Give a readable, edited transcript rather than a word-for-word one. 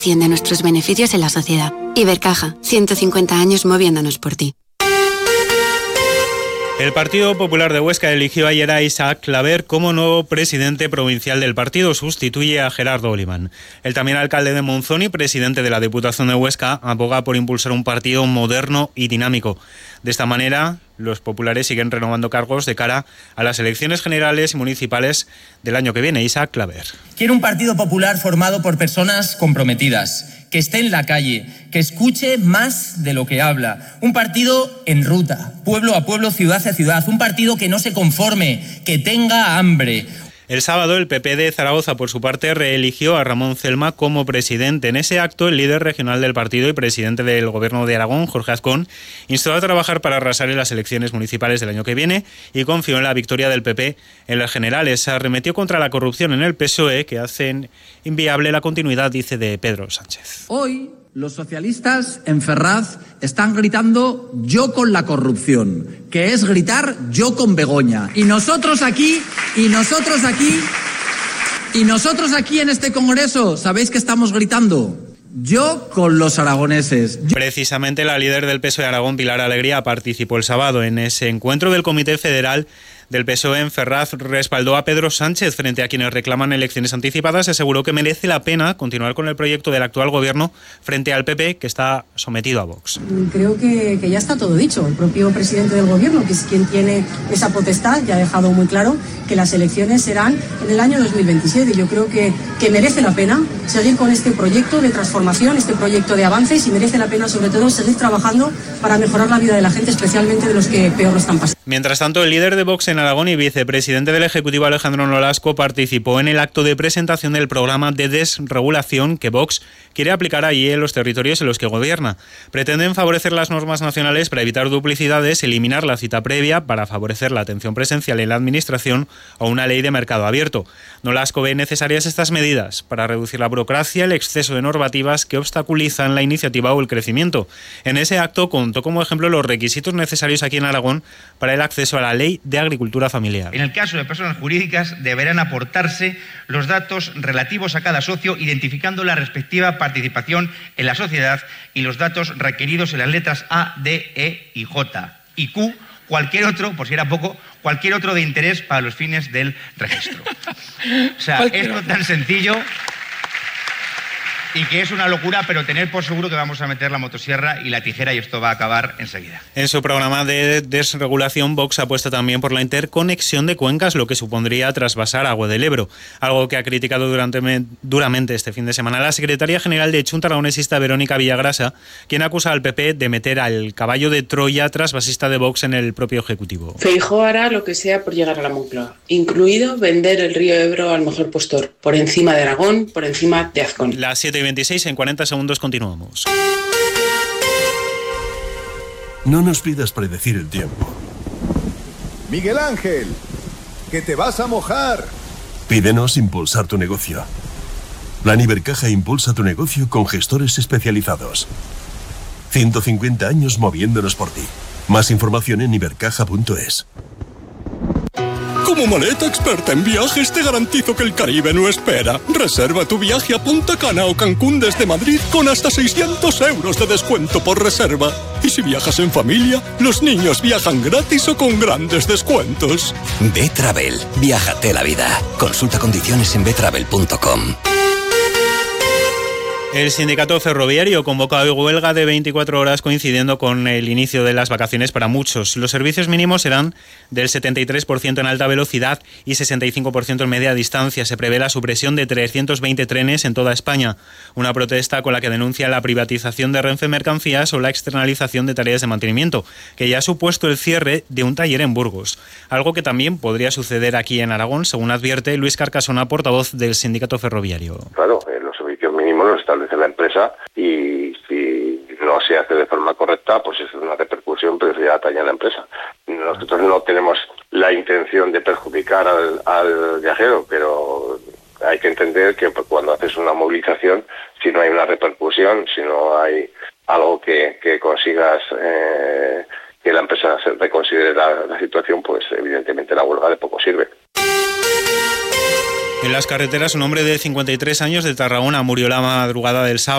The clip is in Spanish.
de nuestros beneficios en la sociedad. Ibercaja, 150 años moviéndonos por ti. El Partido Popular de Huesca eligió ayer a Isaac Claver como nuevo presidente provincial del partido. Sustituye a Gerardo Olimán. El también alcalde de Monzón y presidente de la Diputación de Huesca aboga por impulsar un partido moderno y dinámico. De esta manera, los populares siguen renovando cargos de cara a las elecciones generales y municipales del año que viene. Isaac Claver. Quiero un partido popular formado por personas comprometidas, que esté en la calle, que escuche más de lo que habla. Un partido en ruta, pueblo a pueblo, ciudad a ciudad. Un partido que no se conforme, que tenga hambre. El sábado, el PP de Zaragoza, por su parte, reeligió a Ramón Celma como presidente. En ese acto, el líder regional del partido y presidente del Gobierno de Aragón, Jorge Azcón, instó a trabajar para arrasar en las elecciones municipales del año que viene y confió en la victoria del PP en las generales. Arremetió contra la corrupción en el PSOE, que hacen inviable la continuidad, dice, de Pedro Sánchez. Hoy, los socialistas en Ferraz están gritando yo con la corrupción, que es gritar yo con Begoña. Y nosotros aquí en este congreso, ¿sabéis qué estamos gritando? Yo con los aragoneses. Precisamente la líder del PSOE Aragón, Pilar Alegría, participó el sábado en ese encuentro del Comité Federal del PSOE en Ferraz. Respaldó a Pedro Sánchez frente a quienes reclaman elecciones anticipadas. Aseguró que merece la pena continuar con el proyecto del actual gobierno frente al PP, que está sometido a Vox. Creo que ya está todo dicho. El propio presidente del gobierno, que es quien tiene esa potestad, ya ha dejado muy claro que las elecciones serán en el año 2027. Yo creo que merece la pena seguir con este proyecto de transformación, este proyecto de avances, y merece la pena sobre todo seguir trabajando para mejorar la vida de la gente, especialmente de los que peor lo están pasando. Mientras tanto, el líder de Vox en Aragón y vicepresidente del Ejecutivo, Alejandro Nolasco, participó en el acto de presentación del programa de desregulación que Vox quiere aplicar allí en los territorios en los que gobierna. Pretenden favorecer las normas nacionales para evitar duplicidades, eliminar la cita previa para favorecer la atención presencial en la administración o una ley de mercado abierto. Nolasco ve necesarias estas medidas para reducir la burocracia, el exceso de normativas que obstaculizan la iniciativa o el crecimiento. En ese acto contó como ejemplo los requisitos necesarios aquí en Aragón para el acceso a la ley de agricultura familiar. En el caso de personas jurídicas deberán aportarse los datos relativos a cada socio, identificando la respectiva participación en la sociedad y los datos requeridos en las letras A, D, E y J y Q, cualquier otro, por si era poco, cualquier otro de interés para los fines del registro. O sea, esto tan sencillo y que es una locura, pero tener por seguro que vamos a meter la motosierra y la tijera y esto va a acabar enseguida. En su programa de desregulación, Vox apuesta también por la interconexión de cuencas, lo que supondría trasvasar agua del Ebro, algo que ha criticado duramente este fin de semana la secretaria general de Chunta Aragonesista, Verónica Villagrasa, quien acusa al PP de meter al caballo de Troya trasvasista de Vox en el propio Ejecutivo. Feijóo hará lo que sea por llegar a la Moncloa, incluido vender el río Ebro al mejor postor, por encima de Aragón, por encima de Azcón. Las 7:26, en 40 segundos continuamos. No nos pidas predecir el tiempo. Miguel Ángel, que te vas a mojar. Pídenos impulsar tu negocio. Plan Ibercaja impulsa tu negocio con gestores especializados. 150 años moviéndonos por ti. Más información en ibercaja.es. Como maleta experta en viajes, te garantizo que el Caribe no espera. Reserva tu viaje a Punta Cana o Cancún desde Madrid con hasta 600 euros de descuento por reserva. Y si viajas en familia, los niños viajan gratis o con grandes descuentos. Betravel. Viájate la vida. Consulta condiciones en betravel.com. El sindicato ferroviario convoca hoy huelga de 24 horas coincidiendo con el inicio de las vacaciones para muchos. Los servicios mínimos serán del 73% en alta velocidad y 65% en media distancia. Se prevé la supresión de 320 trenes en toda España. Una protesta con la que denuncia la privatización de Renfe Mercancías o la externalización de tareas de mantenimiento, que ya ha supuesto el cierre de un taller en Burgos. Algo que también podría suceder aquí en Aragón, según advierte Luis Carcasona, portavoz del sindicato ferroviario. Claro, los servicios mínimos los establece la empresa y si no se hace de forma correcta, pues es una repercusión, pero ya atañe a la empresa. Nosotros no tenemos la intención de perjudicar al viajero, pero hay que entender que cuando haces una movilización, si no hay una repercusión, si no hay algo que consigas que la empresa reconsidere la situación, pues evidentemente la huelga de poco sirve. En las carreteras, un hombre de 53 años de Tarragona murió la madrugada del sábado.